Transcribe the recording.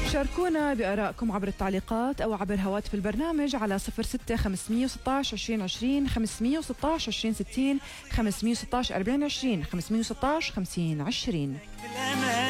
شاركونا بآرائكم عبر التعليقات أو عبر هواتف البرنامج على 06 516 2020 516 2060 516 4020 516 5020.